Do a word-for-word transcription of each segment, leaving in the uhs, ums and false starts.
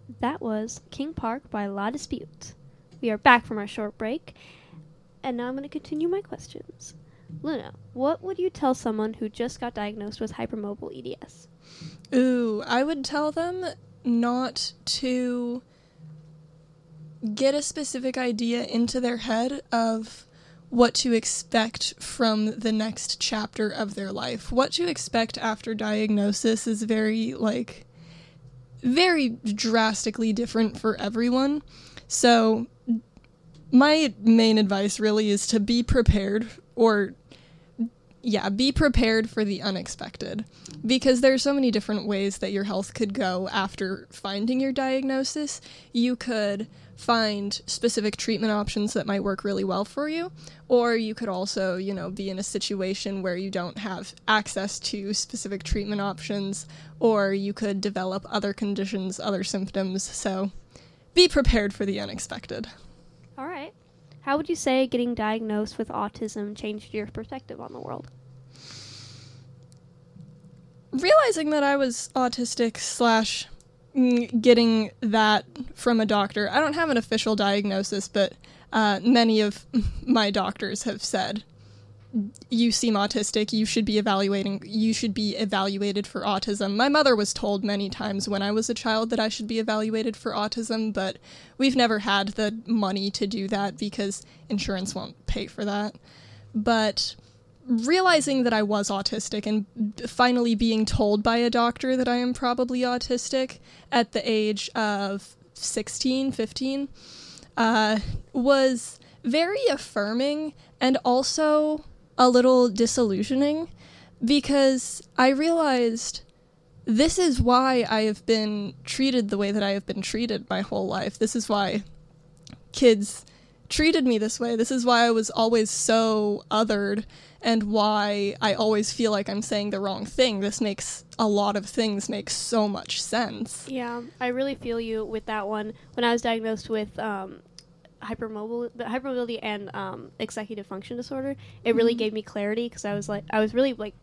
That was King Park by La Dispute. We are back from our short break, and now I'm going to continue my questions. Luna, what would you tell someone who just got diagnosed with hypermobile E D S? Ooh, I would tell them not to get a specific idea into their head of what to expect from the next chapter of their life. What to expect after diagnosis is very, like, very drastically different for everyone. So my main advice really is to be prepared, or yeah, be prepared for the unexpected, because there's so many different ways that your health could go after finding your diagnosis. You could find specific treatment options that might work really well for you, or you could also, you know, be in a situation where you don't have access to specific treatment options, or you could develop other conditions, other symptoms. So be prepared for the unexpected. All right. How would you say getting diagnosed with autism changed your perspective on the world? Realizing that I was autistic slash mm, getting that from a doctor. I don't have an official diagnosis, but uh, many of my doctors have said, you seem autistic, you should be evaluating, you should be evaluated for autism. My mother was told many times when I was a child that I should be evaluated for autism, but we've never had the money to do that because insurance won't pay for that. But realizing that I was autistic and finally being told by a doctor that I am probably autistic at the age of sixteen, fifteen, uh, was very affirming and also a little disillusioning, because I realized this is why I have been treated the way that I have been treated my whole life. This is why kids treated me this way. This is why I was always so othered, and why I always feel like I'm saying the wrong thing. This makes a lot of things make so much sense. Yeah, I really feel you with that one. When I was diagnosed with um, hypermobile, hypermobility and um, executive function disorder, it really Mhm. gave me clarity, because I was like, I was really like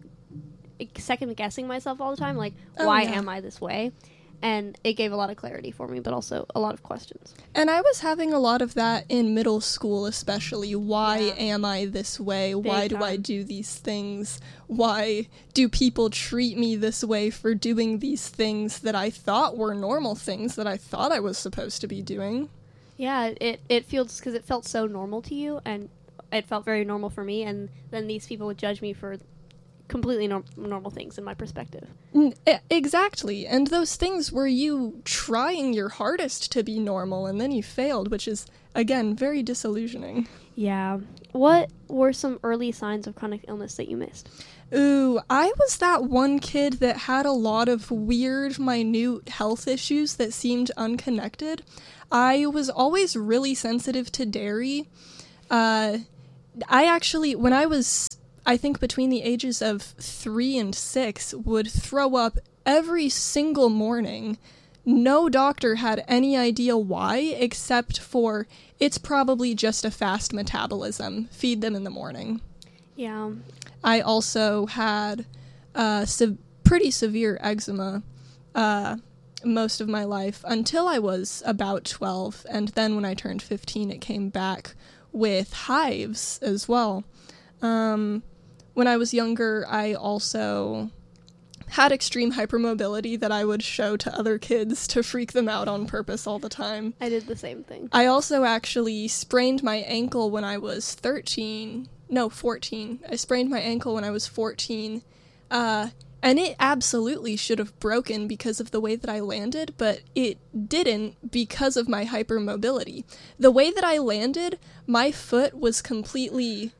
second guessing myself all the time, like, Oh, why yeah. am I this way? And it gave a lot of clarity for me, but also a lot of questions. And I was having a lot of that in middle school, especially. Why Yeah. am I this way? Big Why do I time. do these things? Why do people treat me this way for doing these things that I thought were normal things that I thought I was supposed to be doing? Yeah, it, it feels, because it felt so normal to you, and it felt very normal for me, and then these people would judge me for completely norm- normal things in my perspective. N- e- Exactly. And those things were you trying your hardest to be normal, and then you failed, which is, again, very disillusioning. Yeah. What were some early signs of chronic illness that you missed? Ooh, I was that one kid that had a lot of weird, minute health issues that seemed unconnected. I was always really sensitive to dairy. Uh, I actually, when I was, I think between the ages of three and six, would throw up every single morning. No doctor had any idea why, except for it's probably just a fast metabolism. Feed them in the morning. Yeah. I also had uh, se- pretty severe eczema uh, most of my life until I was about twelve, and then when I turned fifteen, it came back with hives as well. Um, when I was younger, I also had extreme hypermobility that I would show to other kids to freak them out on purpose all the time. I did the same thing. I also actually sprained my ankle when I was thirteen. No, fourteen. I sprained my ankle when I was fourteen. Uh, and it absolutely should have broken because of the way that I landed, but it didn't because of my hypermobility. The way that I landed, my foot was completely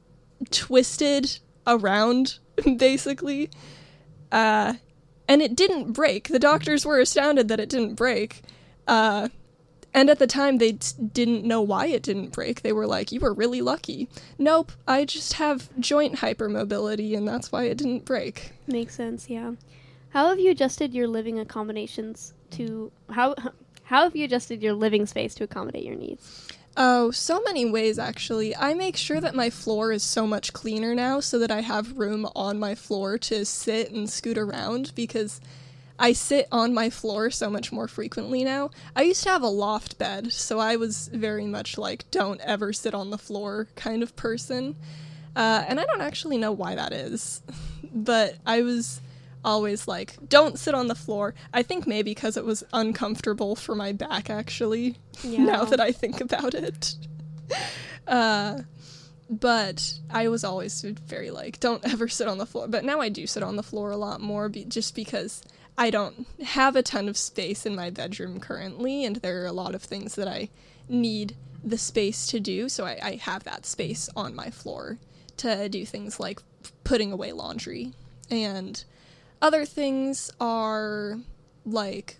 twisted around, basically. Uh, and it didn't break. The doctors were astounded that it didn't break. Uh, and at the time, they t- didn't know why it didn't break. They were like, you were really lucky. Nope, I just have joint hypermobility, and that's why it didn't break. Makes sense, yeah. How have you adjusted your living accommodations to... How, how have you adjusted your living space to accommodate your needs? Oh, so many ways, actually. I make sure that my floor is so much cleaner now so that I have room on my floor to sit and scoot around, because I sit on my floor so much more frequently now. I used to have a loft bed, so I was very much like, don't ever sit on the floor kind of person. Uh, and I don't actually know why that is, but I was always like, don't sit on the floor. I think maybe because it was uncomfortable for my back, actually, Yeah. now that I think about it. uh, but I was always very like, don't ever sit on the floor. But now I do sit on the floor a lot more, be- just because I don't have a ton of space in my bedroom currently, and there are a lot of things that I need the space to do, so I, I have that space on my floor to do things like putting away laundry. And other things are like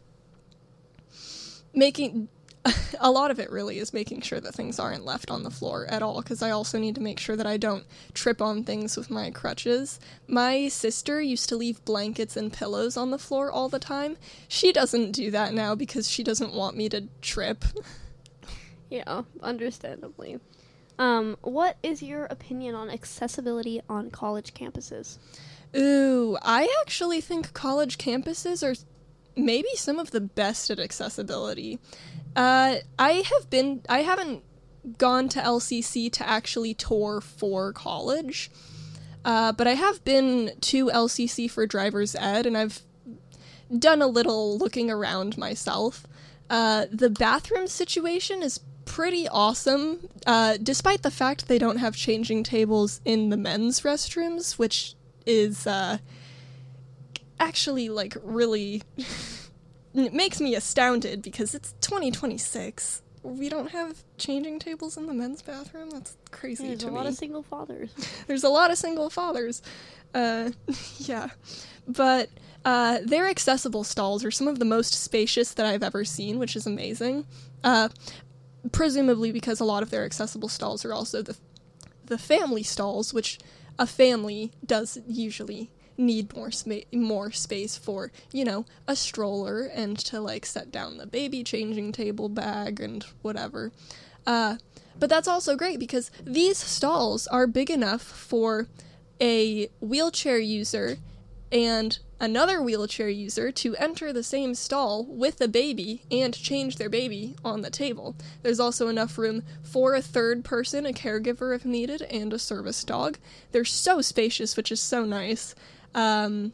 making a lot of it really is making sure that things aren't left on the floor at all, because I also need to make sure that I don't trip on things with my crutches. My sister used to leave blankets and pillows on the floor all the time. She doesn't do that now because she doesn't want me to trip. Yeah, understandably. Um, what is your opinion on accessibility on college campuses? Ooh, I actually think college campuses are maybe some of the best at accessibility. Uh, I have been, I haven't gone to L C C to actually tour for college, uh, but I have been to L C C for driver's ed, and I've done a little looking around myself. Uh, the bathroom situation is pretty awesome, uh, despite the fact they don't have changing tables in the men's restrooms, which is, uh, actually, like, really... It makes me astounded because it's twenty twenty-six. We don't have changing tables in the men's bathroom? That's crazy There's to a me. lot of single fathers. There's a lot of single fathers. Uh, yeah. But uh, their accessible stalls are some of the most spacious that I've ever seen, which is amazing. Uh, presumably because a lot of their accessible stalls are also the the family stalls, which a family does usually need more sma- more space for, you know, a stroller and to, like, set down the baby changing table bag and whatever. Uh, but that's also great because these stalls are big enough for a wheelchair user and another wheelchair user to enter the same stall with a baby and change their baby on the table. There's also enough room for a third person, a caregiver if needed, and a service dog. They're so spacious, which is so nice. Um,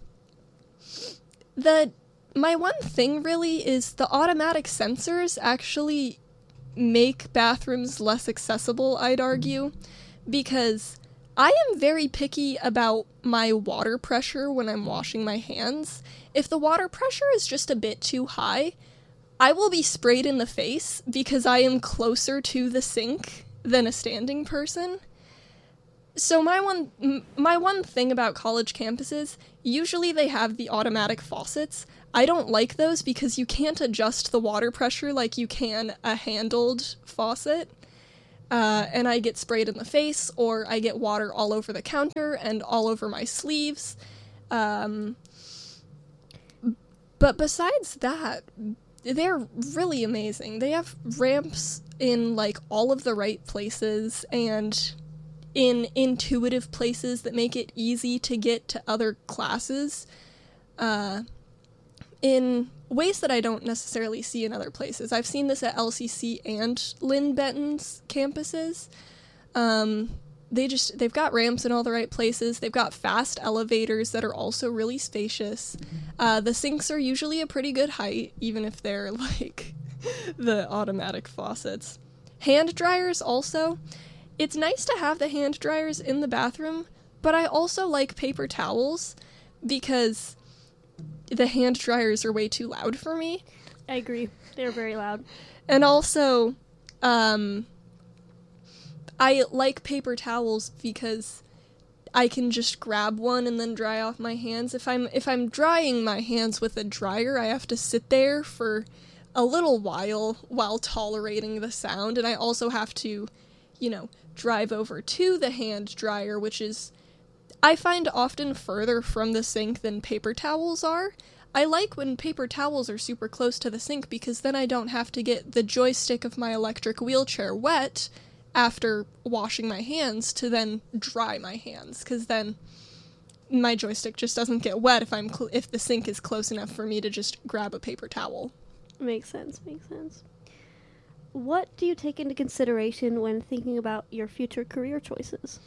the, my one thing really is the automatic sensors actually make bathrooms less accessible, I'd argue, because I am very picky about my water pressure when I'm washing my hands. If the water pressure is just a bit too high, I will be sprayed in the face because I am closer to the sink than a standing person. So my one m- my one thing about college campuses, usually they have the automatic faucets. I don't like those because you can't adjust the water pressure like you can a handled faucet. Uh, and I get sprayed in the face, or I get water all over the counter and all over my sleeves. Um, but besides that, they're really amazing. They have ramps in, like, all of the right places and in intuitive places that make it easy to get to other classes. Uh, in ways that I don't necessarily see in other places. I've seen this at L C C and Lynn Benton's campuses. Um, they just, they've got ramps in all the right places. They've got fast elevators that are also really spacious. Uh, the sinks are usually a pretty good height, even if they're like the automatic faucets. Hand dryers also. It's nice to have the hand dryers in the bathroom, but I also like paper towels because the hand dryers are way too loud for me. I agree. They're very loud. And also, um, I like paper towels because I can just grab one and then dry off my hands. If I'm if I'm drying my hands with a dryer, I have to sit there for a little while while tolerating the sound, and I also have to, you know, drive over to the hand dryer, which is, I find, often further from the sink than paper towels are. I like when paper towels are super close to the sink because then I don't have to get the joystick of my electric wheelchair wet after washing my hands to then dry my hands, because then my joystick just doesn't get wet if I'm cl- if the sink is close enough for me to just grab a paper towel. Makes sense, makes sense. What do you take into consideration when thinking about your future career choices?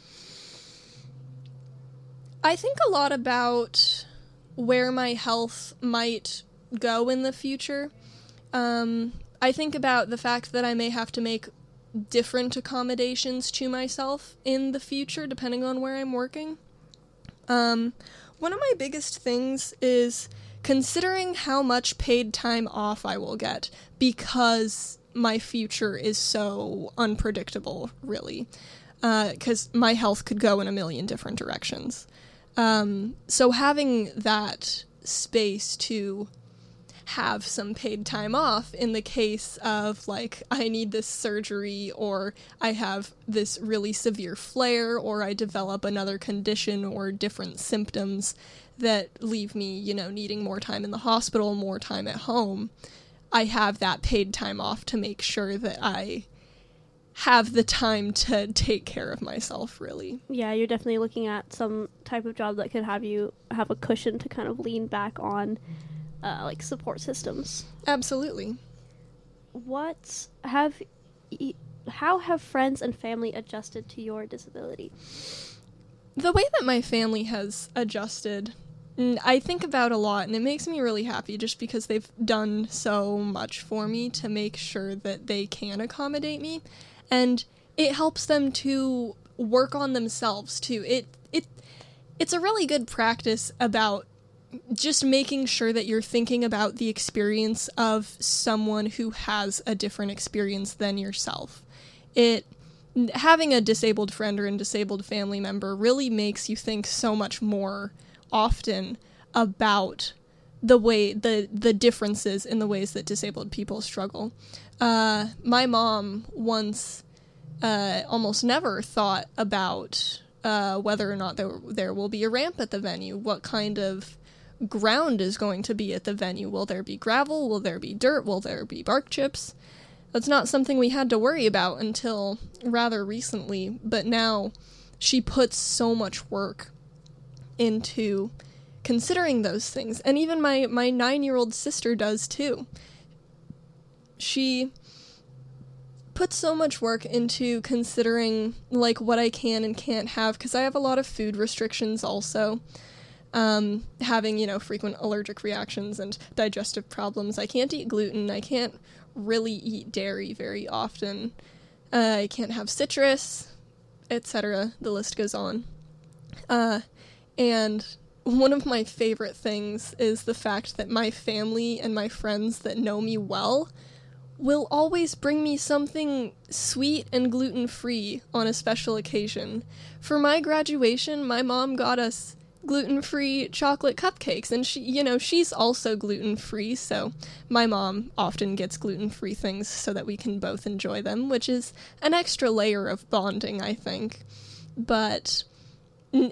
I think a lot about where my health might go in the future. Um, I think about the fact that I may have to make different accommodations to myself in the future, depending on where I'm working. Um, one of my biggest things is considering how much paid time off I will get, because my future is so unpredictable, really. Because uh, my health could go in a million different directions. Um, so having that space to have some paid time off in the case of, like, I need this surgery, or I have this really severe flare, or I develop another condition or different symptoms that leave me, you know, needing more time in the hospital, more time at home. I have that paid time off to make sure that I have the time to take care of myself, really. Yeah, you're definitely looking at some type of job that could have you have a cushion to kind of lean back on, uh, like support systems. Absolutely. What have, y- how have friends and family adjusted to your disability? The way that my family has adjusted, I think about a lot, and it makes me really happy just because they've done so much for me to make sure that they can accommodate me. And it helps them to work on themselves, too. It it it's a really good practice about just making sure that you're thinking about the experience of someone who has a different experience than yourself. It having a disabled friend or a disabled family member really makes you think so much more often about the way the the differences in the ways that disabled people struggle. Uh, my mom once uh, almost never thought about uh, whether or not there there will be a ramp at the venue. What kind of ground is going to be at the venue? Will there be gravel? Will there be dirt? Will there be bark chips? That's not something we had to worry about until rather recently, but now she puts so much work into considering those things. And even my, my nine-year-old sister does too. She puts so much work into considering, like, what I can and can't have, because I have a lot of food restrictions also. Um, having, you know, frequent allergic reactions and digestive problems. I can't eat gluten. I can't really eat dairy very often. Uh, I can't have citrus, et cetera. The list goes on. Uh, and one of my favorite things is the fact that my family and my friends that know me well will always bring me something sweet and gluten-free on a special occasion. For my graduation, my mom got us gluten-free chocolate cupcakes, and she, you know, she's also gluten-free, so my mom often gets gluten-free things so that we can both enjoy them, which is an extra layer of bonding, I think. But